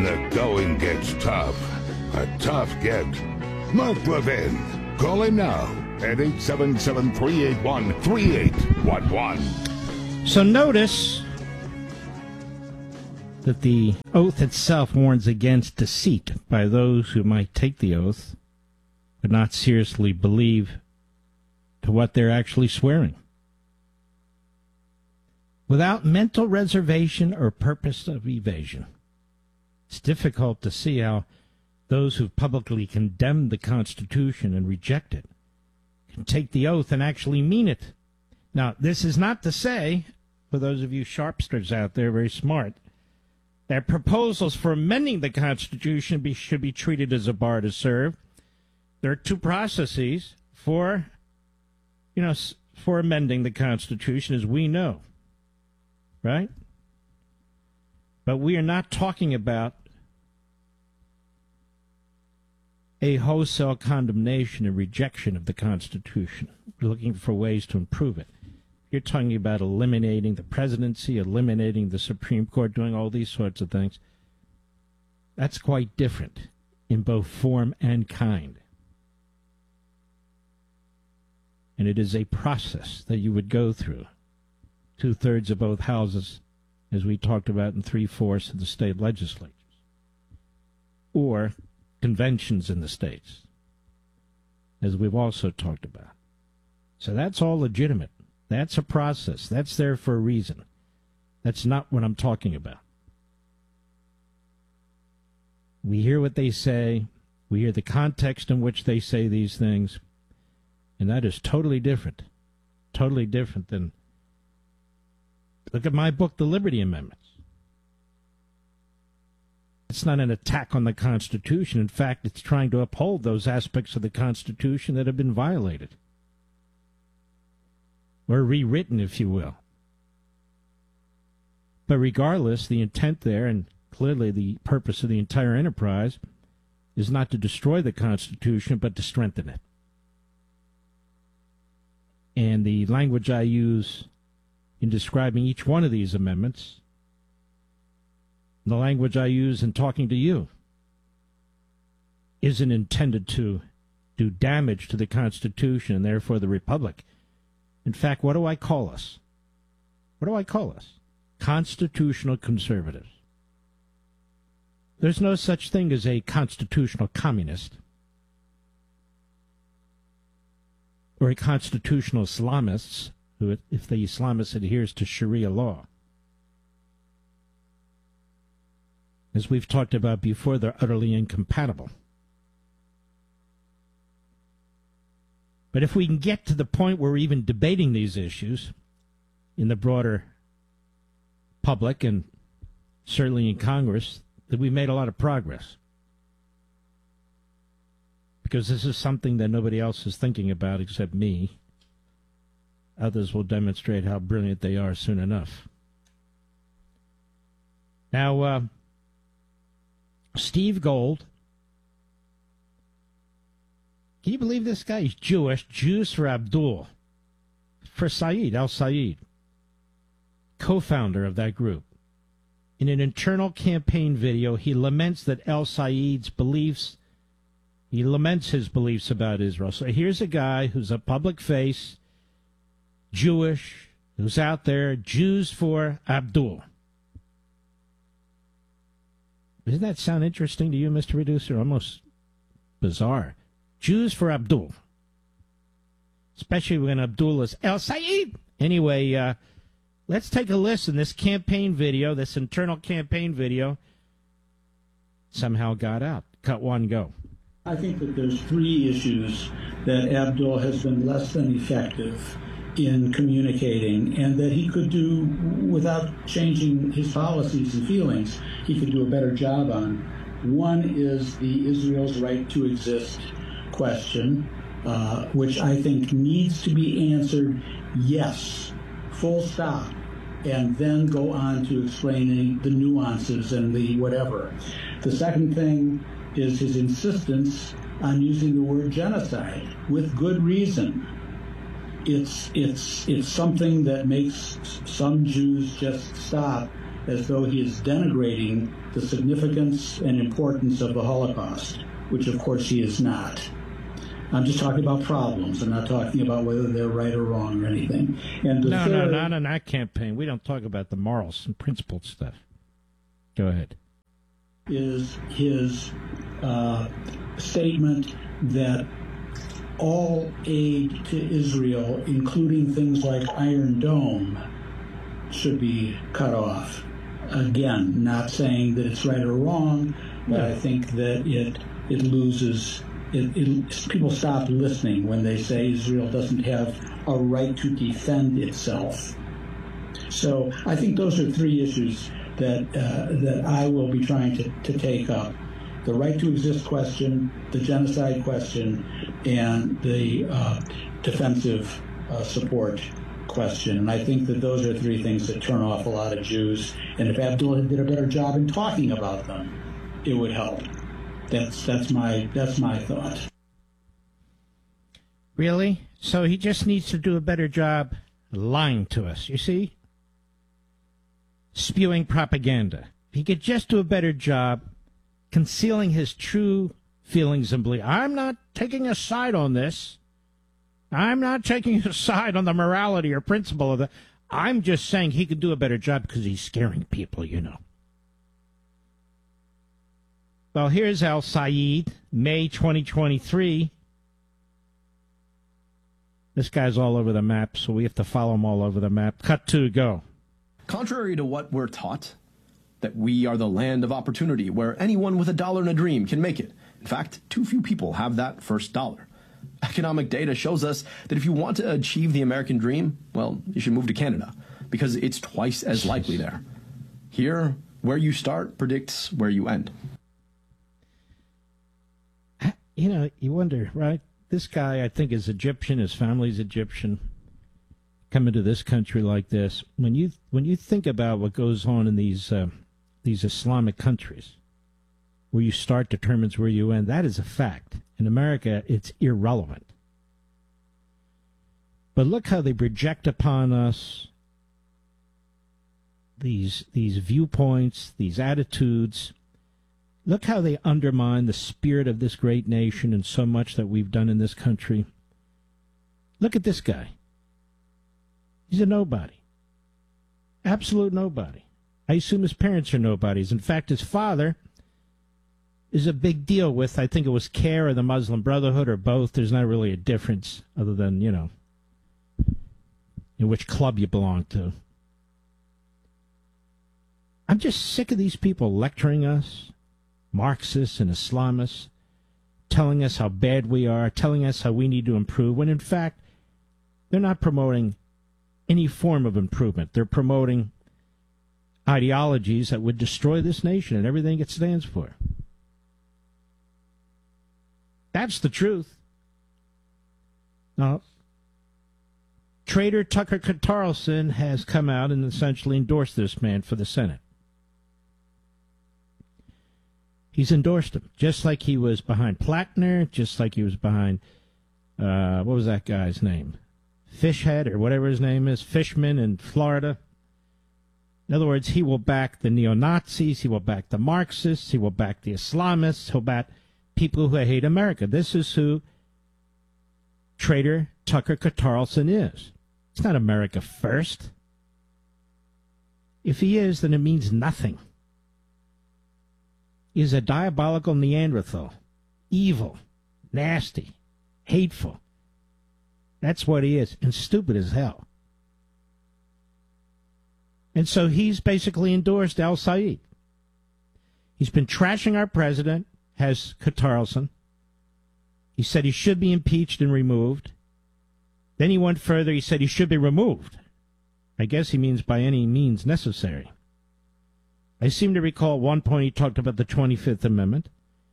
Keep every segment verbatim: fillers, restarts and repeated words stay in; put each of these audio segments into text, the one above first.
the going gets tough, a tough get. Mark Levin. Call him now at eight seven seven, three eight one, three eight one one. So notice that the oath itself warns against deceit by those who might take the oath but not seriously believe to what they're actually swearing. Without mental reservation or purpose of evasion, it's difficult to see how those who publicly condemned the Constitution and reject it can take the oath and actually mean it. Now, this is not to say, for those of you sharpsters out there, very smart, that proposals for amending the Constitution be, should be treated as a bar to serve. There are two processes for, you know, for amending the Constitution, as we know. Right? But we are not talking about a wholesale condemnation and rejection of the Constitution. We're looking for ways to improve it. You're talking about eliminating the presidency, eliminating the Supreme Court, doing all these sorts of things. That's quite different in both form and kind. And it is a process that you would go through. Two-thirds of both houses, as we talked about, and three-fourths of the state legislatures. Or conventions in the states, as we've also talked about. So that's all legitimate. That's a process. That's there for a reason. That's not what I'm talking about. We hear what they say. We hear the context in which they say these things. And that is totally different. Totally different than... Look at my book, The Liberty Amendments. It's not an attack on the Constitution. In fact, it's trying to uphold those aspects of the Constitution that have been violated. Or rewritten, if you will. But regardless, the intent there, and clearly the purpose of the entire enterprise, is not to destroy the Constitution, but to strengthen it. And the language I use in describing each one of these amendments, the language I use in talking to you, isn't intended to do damage to the Constitution and therefore the Republic. In fact, what do I call us? What do I call us? Constitutional conservatives. There's no such thing as a constitutional communist or a constitutional Islamist who, if the Islamist adheres to Sharia law. As we've talked about before, they're utterly incompatible. But if we can get to the point where we're even debating these issues in the broader public and certainly in Congress, that we've made a lot of progress. Because this is something that nobody else is thinking about except me. Others will demonstrate how brilliant they are soon enough. Now, uh, Steve Gold. Can you believe this guy? He's Jewish. Jews for Abdul. For Saeed, al-Saeed. Co-founder of that group. In an internal campaign video, he laments that al-Saeed's beliefs, he laments his beliefs about Israel. So here's a guy who's a public face, Jewish, who's out there, Jews for Abdul. Doesn't that sound interesting to you, Mister Producer? Almost bizarre. Jews for Abdul. Especially when Abdul is al-Saeed. Anyway, uh, let's take a listen. This campaign video, this internal campaign video, somehow got out. Cut one, go. I think that there's three issues that Abdul has been less than effective in communicating, and that he could do, without changing his policies and feelings, he could do a better job on. One is the Israel's right to exist question, uh, which I think needs to be answered yes, full stop, and then go on to explaining the nuances and the whatever. The second thing is his insistence on using the word genocide with good reason. It's it's it's something that makes some Jews just stop as though he is denigrating the significance and importance of the Holocaust, which of course he is not. I'm just talking about problems. I'm not talking about whether they're right or wrong or anything. And the no, third, no, not in that campaign. We don't talk about the morals and principled stuff. Go ahead. Is his uh, statement that all aid to Israel, including things like Iron Dome, should be cut off. Again, not saying that it's right or wrong, but I think that it it loses. It, it, people stop listening when they say Israel doesn't have a right to defend itself. So I think those are three issues that uh, that I will be trying to, to take up: the right to exist question, the genocide question, and the uh, defensive uh, support question. And I think that those are three things that turn off a lot of Jews. And if Abdullah did a better job in talking about them, it would help. That's that's my that's my thought. Really? So he just needs to do a better job lying to us, you see? Spewing propaganda. He could just do a better job concealing his true feelings and beliefs. I'm not taking a side on this. I'm not taking a side on the morality or principle of the. I'm just saying he could do a better job because he's scaring people, you know. Well, here's Al Sayed, May twenty twenty-three. This guy's all over the map, so we have to follow him all over the map. Cut two, go. Contrary to what we're taught, that we are the land of opportunity where anyone with a dollar and a dream can make it. In fact, too few people have that first dollar. Economic data shows us that if you want to achieve the American dream, well, you should move to Canada, because it's twice as likely there. Here, where you start predicts where you end. You know, you wonder, right? This guy, I think, is Egyptian. His family's Egyptian. Coming to this country like this, when you when you think about what goes on in these uh, these Islamic countries, where you start determines where you end, that is a fact. In America, it's irrelevant. But look how they project upon us these these viewpoints, these attitudes. Look how they undermine the spirit of this great nation and so much that we've done in this country. Look at this guy. He's a nobody. Absolute nobody. I assume his parents are nobodies. In fact, his father is a big deal with, I think it was CARE or the Muslim Brotherhood or both. There's not really a difference other than, you know, in which club you belong to. I'm just sick of these people lecturing us, Marxists and Islamists, telling us how bad we are, telling us how we need to improve, when in fact they're not promoting any form of improvement. They're promoting ideologies that would destroy this nation and everything it stands for. That's the truth. Now, Trader Tucker Carlson has come out and essentially endorsed this man for the Senate. He's endorsed him, just like he was behind Plattner, just like he was behind, uh, what was that guy's name? Fishhead, or whatever his name is, Fishman in Florida. In other words, he will back the neo-Nazis, he will back the Marxists, he will back the Islamists, he'll back people who hate America. This is who Trader Tucker Carlson is. It's not America first. If he is, then it means nothing. He is a diabolical Neanderthal. Evil, nasty, hateful. That's what he is, and stupid as hell. And so he's basically endorsed Al Sayed. He's been trashing our president, has Carlson. He said he should be impeached and removed. Then he went further. He said he should be removed. I guess he means by any means necessary. I seem to recall at one point he talked about the twenty-fifth Amendment.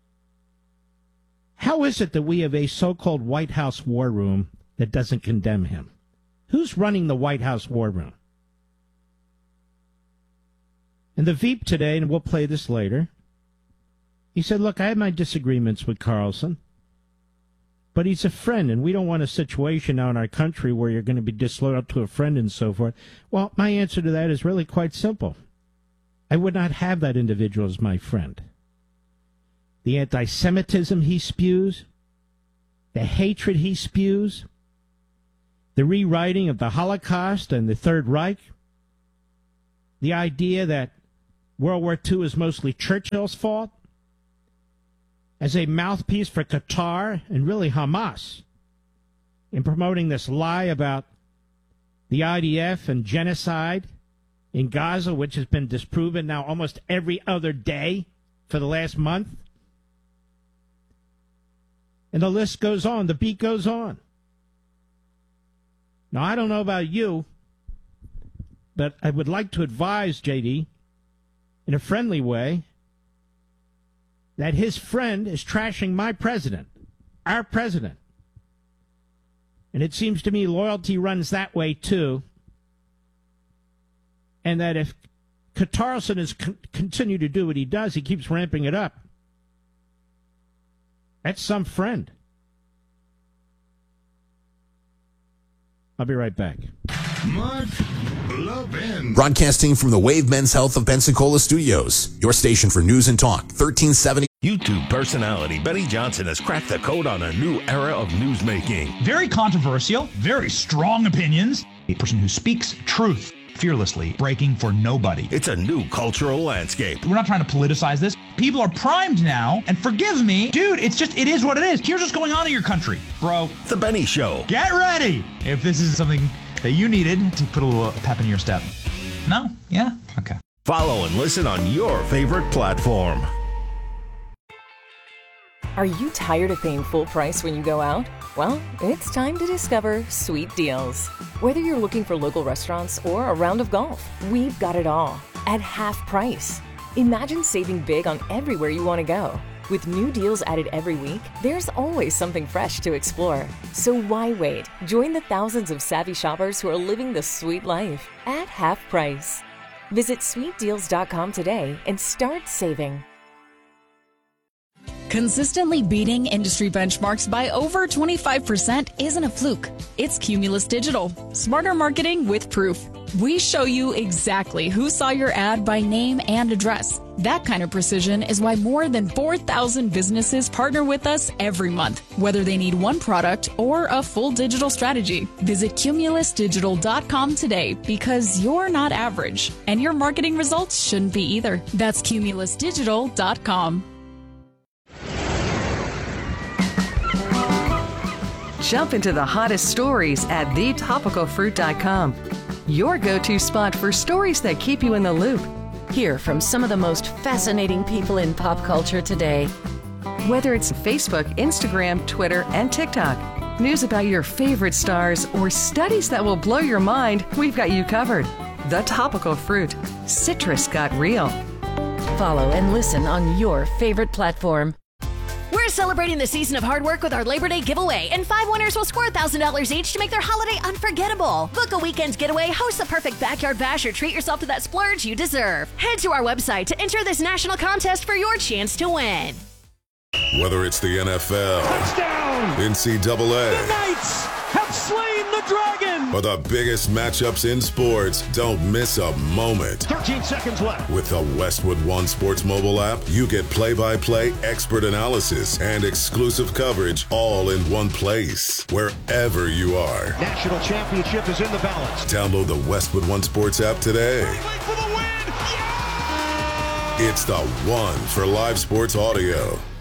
How is it that we have a so-called White House war room that doesn't condemn him? Who's running the White House war room? And the Veep today, and we'll play this later, he said, look, I have my disagreements with Carlson, but he's a friend, and we don't want a situation now in our country where you're going to be disloyal to a friend and so forth. Well, my answer to that is really quite simple. I would not have that individual as my friend. The anti-Semitism he spews, the hatred he spews, the rewriting of the Holocaust and the Third Reich, the idea that World War Two is mostly Churchill's fault, as a mouthpiece for Qatar and really Hamas in promoting this lie about the I D F and genocide in Gaza, which has been disproven now almost every other day for the last month. And the list goes on, the beat goes on. Now, I don't know about you, but I would like to advise J D in a friendly way that his friend is trashing my president, our president. And it seems to me loyalty runs that way, too. And that if Qatarson is con- continue to do what he does, he keeps ramping it up. That's some friend. I'll be right back. Mark Levin. Broadcasting from the Wave Men's Health of Pensacola Studios, your station for news and talk, thirteen seventy. YouTube personality Benny Johnson has cracked the code on a new era of newsmaking. Very controversial, very strong opinions. A person who speaks truth fearlessly, breaking for nobody. It's a new cultural landscape. We're not trying to politicize this. People are primed now, and forgive me, dude, it's just, it is what it is. Here's what's going on in your country, bro. The Benny Show. Get ready if this is something that you needed to put a little pep in your step. No? Yeah? Okay. Follow and listen on your favorite platform. Are you tired of paying full price when you go out? Well, it's time to discover Sweet Deals. Whether you're looking for local restaurants or a round of golf, we've got it all at half price. Imagine saving big on everywhere you want to go. With new deals added every week, there's always something fresh to explore. So why wait? Join the thousands of savvy shoppers who are living the sweet life at half price. Visit sweet deals dot com today and start saving. Consistently beating industry benchmarks by over twenty-five percent isn't a fluke. It's Cumulus Digital. Smarter marketing with proof. We show you exactly who saw your ad by name and address. That kind of precision is why more than four thousand businesses partner with us every month, whether they need one product or a full digital strategy. Visit cumulus digital dot com today because you're not average, and your marketing results shouldn't be either. That's cumulus digital dot com. Jump into the hottest stories at the topical fruit dot com. Your go-to spot for stories that keep you in the loop. Hear from some of the most fascinating people in pop culture today. Whether it's Facebook, Instagram, Twitter, and TikTok, news about your favorite stars, or studies that will blow your mind, we've got you covered. The Topical Fruit. Citrus got real. Follow and listen on your favorite platform. We're celebrating the season of hard work with our Labor Day giveaway, and five winners will score one thousand dollars each to make their holiday unforgettable. Book a weekend getaway, host the perfect backyard bash, or treat yourself to that splurge you deserve. Head to our website to enter this national contest for your chance to win. Whether it's the N F L, touchdown, N C double A, the Knights have slain the dragon, or the biggest matchups in sports, don't miss a moment. thirteen seconds left. With the Westwood One Sports mobile app, you get play-by-play expert analysis and exclusive coverage all in one place, wherever you are. National championship is in the balance. Download the Westwood One Sports app today. For the win. Yeah! It's the one for live sports audio.